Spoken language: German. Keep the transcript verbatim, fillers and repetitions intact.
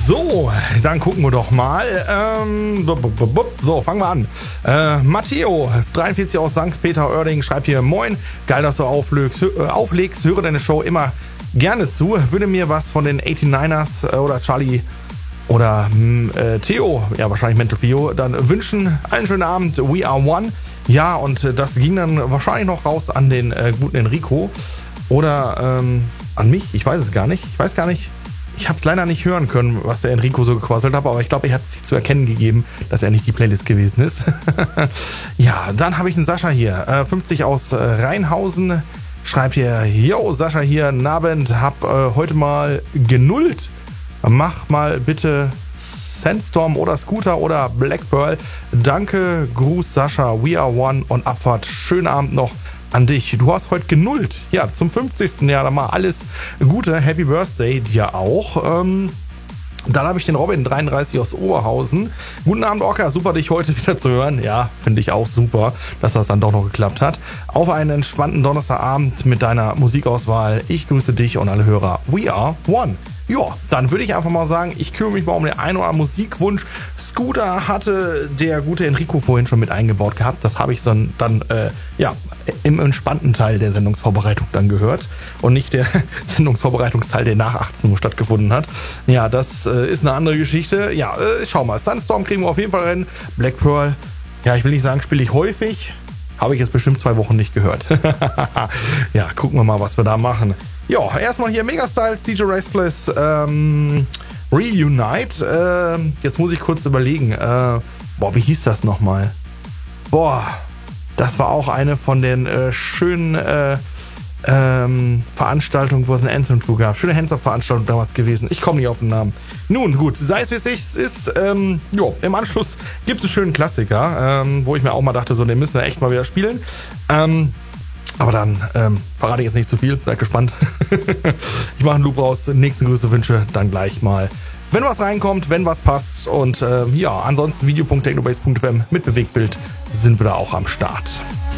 So, dann gucken wir doch mal. Ähm, so, fangen wir an. Äh, Matteo, dreiundvierzig aus Sankt Peter-Ording, schreibt hier: Moin, geil, dass du auflegst, auflegst, höre deine Show immer gerne zu. Würde mir was von den achtundneunzigers äh, oder Charlie oder äh, Theo, ja wahrscheinlich Mental Theo, dann wünschen. Einen schönen Abend, we are one. Ja, und äh, das ging dann wahrscheinlich noch raus an den äh, guten Enrico oder ähm, an mich, ich weiß es gar nicht. Ich weiß gar nicht. Ich habe es leider nicht hören können, was der Enrico so gequasselt hat, aber ich glaube, er hat sich zu erkennen gegeben, dass er nicht die Playlist gewesen ist. Ja, dann habe ich einen Sascha hier, äh, fünfzig aus äh, Rheinhausen, schreibt hier: Yo, Sascha hier, Nabend, hab äh, heute mal genullt. Mach mal bitte Sandstorm oder Scooter oder Black Pearl. Danke, Gruß Sascha, we are one und Abfahrt. Schönen Abend noch an dich. Du hast heute genullt. Ja, zum fünfzigsten Jahr, dann mal alles Gute. Happy Birthday dir auch. Ähm, dann habe ich den Robin, dreiunddreißig aus Oberhausen. Guten Abend, Orca. Super, dich heute wieder zu hören. Ja, finde ich auch super, dass das dann doch noch geklappt hat. Auf einen entspannten Donnerstagabend mit deiner Musikauswahl. Ich grüße dich und alle Hörer. We are one. Ja, dann würde ich einfach mal sagen, ich kümmere mich mal um den einen oder anderen Musikwunsch. Scooter hatte der gute Enrico vorhin schon mit eingebaut gehabt. Das habe ich dann, dann äh, ja, im entspannten Teil der Sendungsvorbereitung dann gehört und nicht der Sendungsvorbereitungsteil, der nach achtzehn Uhr stattgefunden hat. Ja, das äh, ist eine andere Geschichte. Ja, äh, schau mal, Sandstorm kriegen wir auf jeden Fall rein. Black Pearl, ja, ich will nicht sagen, spiele ich häufig. Habe ich jetzt bestimmt zwei Wochen nicht gehört. Ja, gucken wir mal, was wir da machen. Ja, erstmal hier Megastyle, D J Restless, ähm, Reunite. Äh, jetzt muss ich kurz überlegen. Äh, boah, wie hieß das nochmal? Boah, das war auch eine von den äh, schönen äh, ähm, Veranstaltungen, wo es eine Anthem-Tour gab. Schöne Hands-Up-Veranstaltung damals gewesen. Ich komme nicht auf den Namen. Nun, gut, sei es wie es ist. Ähm, jo, im Anschluss gibt es einen schönen Klassiker, ähm, wo ich mir auch mal dachte, so, den müssen wir echt mal wieder spielen. Ähm, Aber dann ähm, verrate ich jetzt nicht zu viel, seid gespannt. Ich mache einen Loop raus, nächsten Grüße, Wünsche, dann gleich mal, wenn was reinkommt, wenn was passt. Und ähm, ja, ansonsten video punkt technobase punkt f m mit Bewegtbild sind wir da auch am Start.